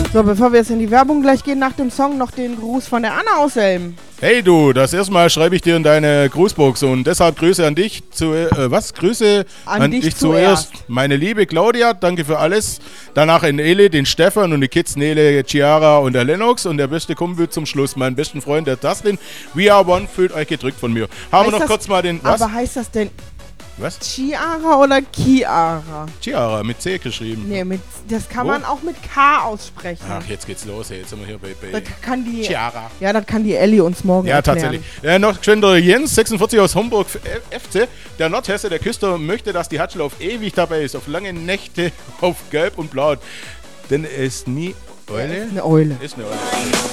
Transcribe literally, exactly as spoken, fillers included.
So, bevor wir jetzt in die Werbung gleich gehen, nach dem Song noch den Gruß von der Anna aus Elm. Hey du, das erste Mal schreibe ich dir in deine Grußbox und deshalb Grüße an dich. Zu, äh, was? Grüße an, an dich, dich zuerst. zuerst. Meine liebe Claudia, danke für alles. Danach in Ele, den Stefan und die Kids Nele, Chiara und der Lennox und der beste Kumpel zum Schluss, mein besten Freund, der Dustin. We are one, fühlt euch gedrückt von mir. Haben wir noch das, kurz mal den... Was? Aber heißt das denn Was? Chiara oder Chiara? Chiara, mit C geschrieben. Nee, mit, das kann Wo? man auch mit K aussprechen. Ach, jetzt geht's los. Jetzt sind wir hier bei, bei Das kann die, Chiara. ja, das kann die Elli uns morgen Ja, erklären. tatsächlich. Äh, noch schön der Jens, sechsundvierzig aus Homburg, F C. Der Nordhesse, der Küster, möchte, dass die Hatschel auf ewig dabei ist. Auf lange Nächte, auf Gelb und Blau. Denn er ist nie Eule. Ja, ist eine Eule. Ist eine Eule.